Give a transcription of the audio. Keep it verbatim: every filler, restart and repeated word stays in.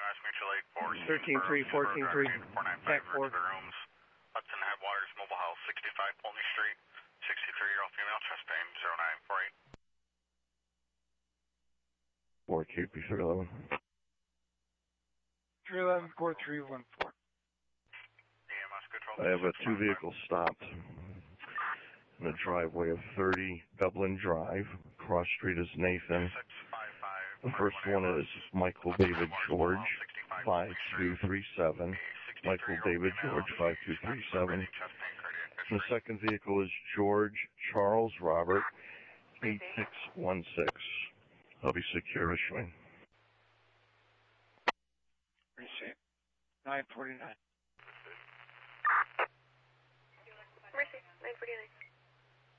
thirteen three, fourteen three, Tech four. Hudson Headwaters, Mobile House, sixty-five Polney Street, sixty-three-year-old female, chest pain, zero nine four eight. four K P three eleven. three eleven, four three one four. I have a two vehicles stopped in the driveway of thirty Dublin Drive. Cross street is Nathan. The first one is Michael David George, five two three seven. Michael David George, five two three seven. The second vehicle is George Charles Robert, eight six one six. I'll be secure issuing. Receipt. nine forty-nine. Mercy, nine forty-nine.